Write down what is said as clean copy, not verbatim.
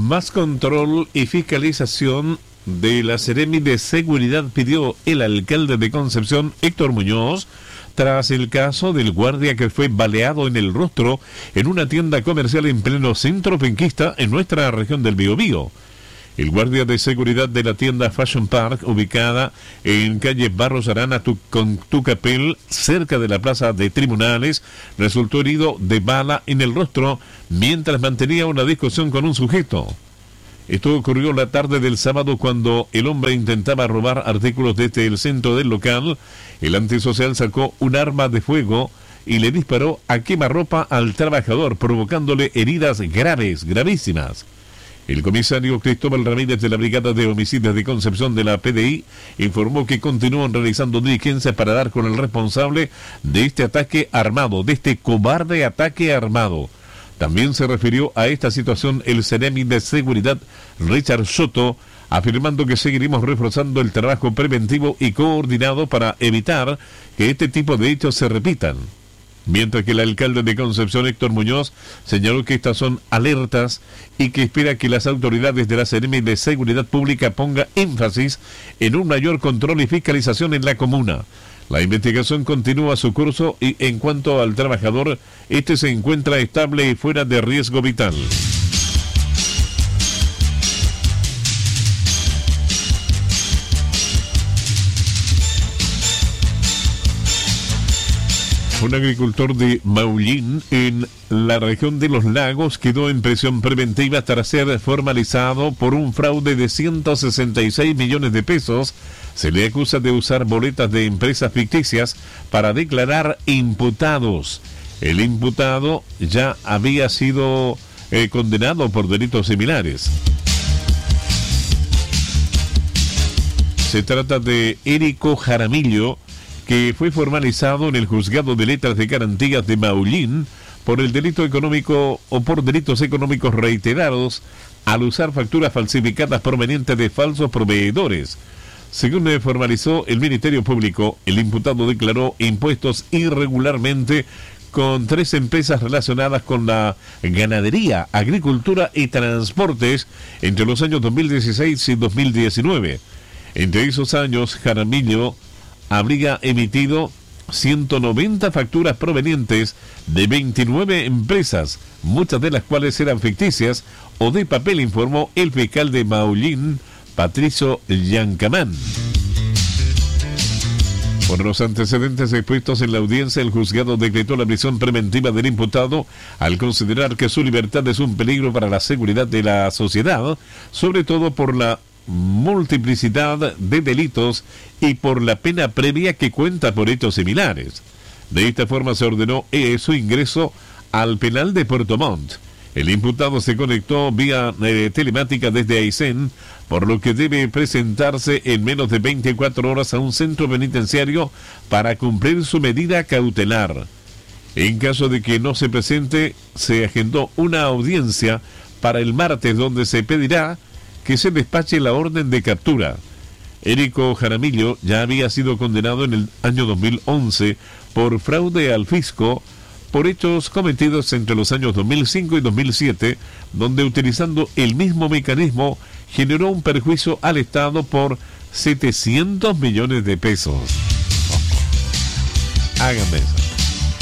Más control y fiscalización de la Seremi de Seguridad pidió el alcalde de Concepción, Héctor Muñoz, tras el caso del guardia que fue baleado en el rostro en una tienda comercial en pleno centro penquista en nuestra región del Biobío. El guardia de seguridad de la tienda Fashion Park, ubicada en calle Barros Arana con Tucapel, cerca de la plaza de tribunales, resultó herido de bala en el rostro mientras mantenía una discusión con un sujeto. Esto ocurrió la tarde del sábado cuando el hombre intentaba robar artículos desde el centro del local. El antisocial sacó un arma de fuego y le disparó a quemarropa al trabajador, provocándole heridas gravísimas. El comisario Cristóbal Ramírez de la Brigada de Homicidios de Concepción de la PDI informó que continúan realizando diligencias para dar con el responsable de este ataque armado, de este cobarde ataque armado. También se refirió a esta situación el Seremi de Seguridad Richard Soto, afirmando que seguiremos reforzando el trabajo preventivo y coordinado para evitar que este tipo de hechos se repitan. Mientras que el alcalde de Concepción, Héctor Muñoz, señaló que estas son alertas y que espera que las autoridades de la Seremi de Seguridad Pública pongan énfasis en un mayor control y fiscalización en la comuna. La investigación continúa su curso y en cuanto al trabajador, este se encuentra estable y fuera de riesgo vital. Un agricultor de Maullín, en la región de Los Lagos, quedó en prisión preventiva tras ser formalizado por un fraude de 166 millones de pesos. Se le acusa de usar boletas de empresas ficticias para declarar imputados. El imputado ya había sido condenado por delitos similares. Se trata de Érico Jaramillo, que fue formalizado en el Juzgado de Letras de Garantías de Maullín por el delito económico o por delitos económicos reiterados al usar facturas falsificadas provenientes de falsos proveedores. Según formalizó el Ministerio Público, el imputado declaró impuestos irregularmente con 3 empresas relacionadas con la ganadería, agricultura y transportes entre los años 2016 y 2019. Entre esos años, Jaramillo habría emitido 190 facturas provenientes de 29 empresas, muchas de las cuales eran ficticias o de papel, informó el fiscal de Maullín, Patricio Yancamán. Por los antecedentes expuestos en la audiencia, el juzgado decretó la prisión preventiva del imputado al considerar que su libertad es un peligro para la seguridad de la sociedad, sobre todo por la multiplicidad de delitos y por la pena previa que cuenta por hechos similares. De esta forma se ordenó su ingreso al penal de Puerto Montt. El imputado se conectó vía telemática desde Aysén, por lo que debe presentarse en menos de 24 horas a un centro penitenciario para cumplir su medida cautelar. En caso de que no se presente, se agendó una audiencia para el martes donde se pedirá que se despache la orden de captura. Érico Jaramillo ya había sido condenado en el año 2011 por fraude al fisco por hechos cometidos entre los años 2005 y 2007, donde utilizando el mismo mecanismo generó un perjuicio al Estado por 700 millones de pesos. Háganme eso.